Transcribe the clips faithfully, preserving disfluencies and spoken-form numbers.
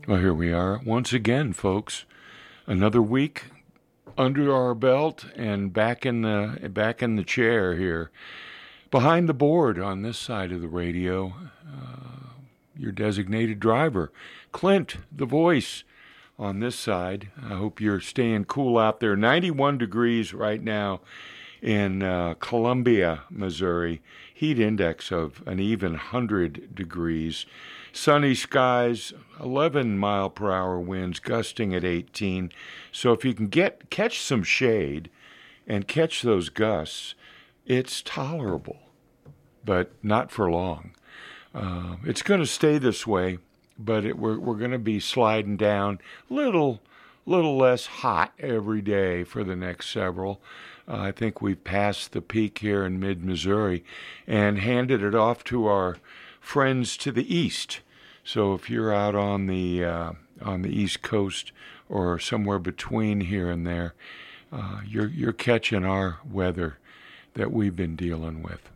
Well, here we are once again, folks. Another week under our belt and back in the back in the chair here, behind the board on this side of the radio. Uh, your designated driver, Clint, the voice, on this side. I hope you're staying cool out there. ninety-one degrees right now in uh, Columbia, Missouri. Heat index of an even one hundred degrees. Sunny skies, eleven mile per hour winds, gusting at eighteen. So if you can get catch some shade and catch those gusts, it's tolerable, but not for long. Uh, it's going to stay this way, but it, we're we're going to be sliding down little little less hot every day for the next several. Uh, I think we've passed the peak here in mid-Missouri and handed it off to our friends to the east. So if you're out on the uh, on the East Coast or somewhere between here and there, uh, you're you're catching our weather that we've been dealing with.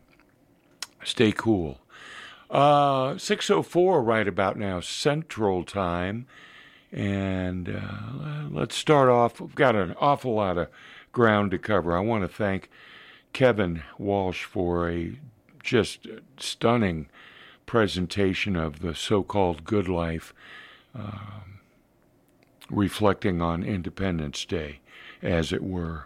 Stay cool. Uh, six oh four right about now, Central Time. And uh, let's start off. We've got an awful lot of ground to cover. I want to thank Kevin Walsh for a just stunning presentation of the so-called good life, um, reflecting on Independence Day, as it were,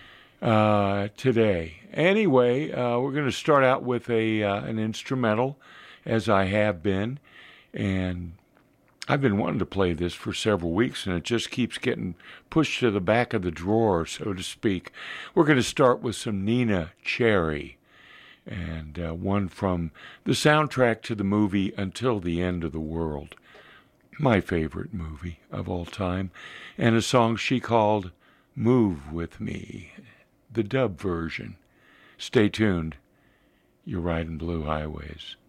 uh, today. Anyway, uh, we're going to start out with a uh, an instrumental, as I have been, and I've been wanting to play this for several weeks, and it just keeps getting pushed to the back of the drawer, so to speak. We're going to start with some Neneh Cherry, and uh, one from the soundtrack to the movie Until the End of the World, my favorite movie of all time, and a song she called Move With Me, the dub version. Stay tuned. You're riding Blue Highways.